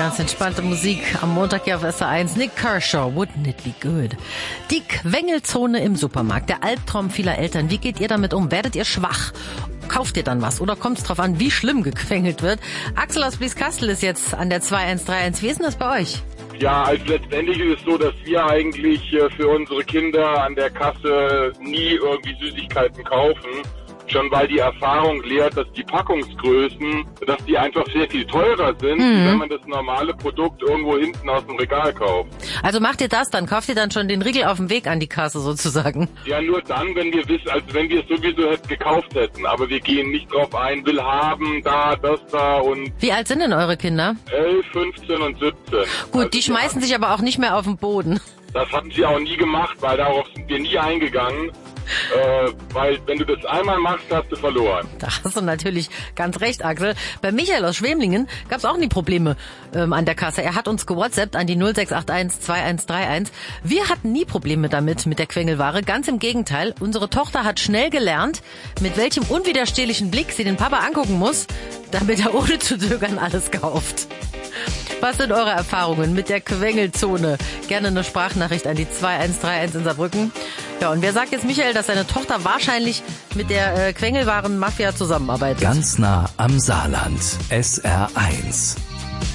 Ganz entspannte Musik am Montag hier auf SR1. Nik Kershaw, Wouldn't It Be Good? Die Quengelzone im Supermarkt, der Albtraum vieler Eltern. Wie geht ihr damit um? Werdet ihr schwach? Kauft ihr dann was? Oder kommt es drauf an, wie schlimm gequengelt wird? Axel aus Blieskastel ist jetzt an der 2131. Wie ist denn das bei euch? Ja, also letztendlich ist es so, dass wir eigentlich für unsere Kinder an der Kasse nie irgendwie Süßigkeiten kaufen. Schon weil die Erfahrung lehrt, dass die Packungsgrößen, dass die einfach sehr viel teurer sind, wie wenn man das normale Produkt irgendwo hinten aus dem Regal kauft. Also macht ihr das dann? Kauft ihr dann schon den Riegel auf dem Weg an die Kasse sozusagen? Ja, nur dann, wenn wir wissen, also wenn wir es sowieso gekauft hätten. Aber wir gehen nicht drauf ein, will haben, da, das da und... Wie alt sind denn eure Kinder? 11, 15 und 17. Gut, also die schmeißen sich aber auch nicht mehr auf den Boden. Das hatten sie auch nie gemacht, weil darauf sind wir nie eingegangen. Weil wenn du das einmal machst, hast du verloren. Da hast du natürlich ganz recht, Axel. Bei Michael aus Schwemlingen gab es auch nie Probleme an der Kasse. Er hat uns gewhatsappt an die 0681 2131. Wir hatten nie Probleme damit, mit der Quengelware. Ganz im Gegenteil. Unsere Tochter hat schnell gelernt, mit welchem unwiderstehlichen Blick sie den Papa angucken muss, damit er ohne zu zögern alles kauft. Was sind eure Erfahrungen mit der Quengelzone? Gerne eine Sprachnachricht an die 2131 in Saarbrücken. Ja, und wer sagt jetzt Michael, dass seine Tochter wahrscheinlich mit der Quengelwaren-Mafia zusammenarbeitet? Ganz nah am Saarland. SR1.